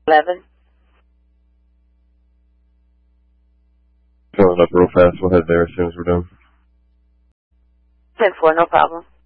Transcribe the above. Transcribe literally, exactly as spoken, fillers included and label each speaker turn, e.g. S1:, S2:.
S1: eleven.
S2: Filling up real fast. We'll head there as soon as we're done.
S1: ten four, no problem.